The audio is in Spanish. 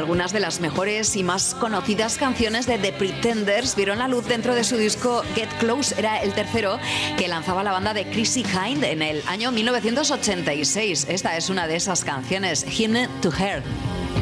Algunas de las mejores y más conocidas canciones de The Pretenders vieron la luz dentro de su disco Get Close. Era el tercero que lanzaba la banda de Chrissie Hynde en el año 1986. Esta es una de esas canciones, Hymn to Her.